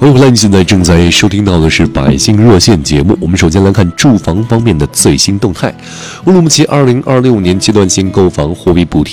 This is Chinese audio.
欢迎回来，你现在正在收听到的是百姓热线节目。我们首先来看住房方面的最新动态。乌鲁木齐2026年阶段性购房货币补贴